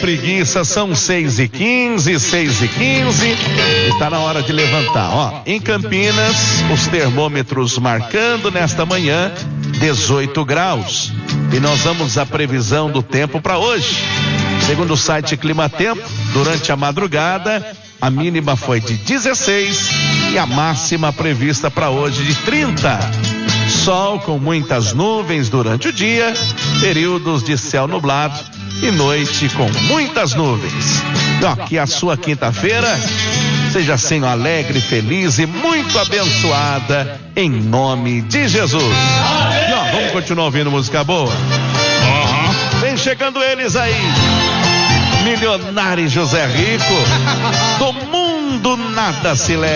preguiça, são 6h15, 6h15, e tá na hora de levantar. Ó, em Campinas, os termômetros marcando nesta manhã 18 graus. E nós vamos à previsão do tempo para hoje. Segundo o site Climatempo, durante a madrugada, a mínima foi de 16 e a máxima prevista para hoje de 30. Sol com muitas nuvens durante o dia, períodos de céu nublado e noite com muitas nuvens. Ó, que a sua quinta-feira seja assim alegre, feliz e muito abençoada em nome de Jesus. E ó, vamos continuar ouvindo música boa? Vem chegando eles aí. Milionário José Rico, do mundo nada se leva.